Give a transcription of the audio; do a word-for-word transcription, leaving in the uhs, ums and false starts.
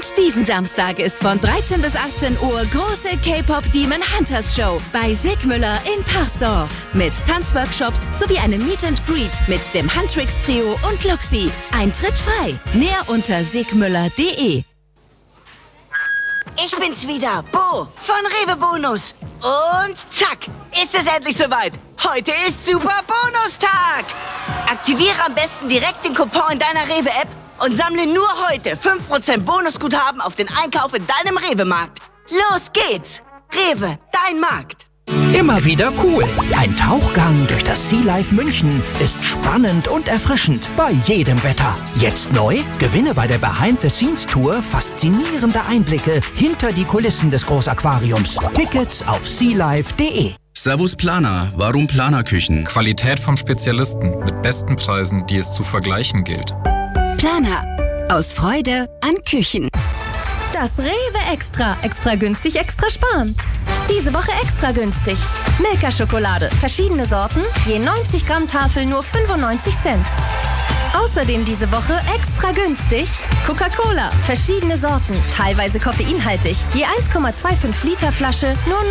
Und diesen Samstag ist von dreizehn bis achtzehn Uhr große K-Pop Demon Hunters Show bei Sigmüller in Parsdorf. Mit Tanzworkshops sowie einem Meet and Greet mit dem Huntrix Trio und Luxi. Eintritt frei. Mehr unter sigmüller punkt de. Ich bin's wieder, Bo von Rewe Bonus. Und zack, ist es endlich soweit. Heute ist Super Bonustag. Aktiviere am besten direkt den Coupon in deiner Rewe-App und sammle nur heute fünf Prozent Bonusguthaben auf den Einkauf in deinem Rewe-Markt. Los geht's. Rewe, dein Markt. Immer wieder cool. Ein Tauchgang durch das Sea Life München ist spannend und erfrischend bei jedem Wetter. Jetzt neu? Gewinne bei der Behind-the-Scenes-Tour faszinierende Einblicke hinter die Kulissen des Großaquariums. Tickets auf sealife punkt de. Servus Planer, warum Planerküchen? Qualität vom Spezialisten mit besten Preisen, die es zu vergleichen gilt. Planer. Aus Freude an Küchen. Das Rewe Extra. Extra günstig, extra sparen. Diese Woche extra günstig. Milka-Schokolade. Verschiedene Sorten. Je neunzig Gramm Tafel nur fünfundneunzig Cent. Außerdem diese Woche extra günstig. Coca-Cola. Verschiedene Sorten. Teilweise koffeinhaltig. Je eins Komma fünfundzwanzig Liter Flasche nur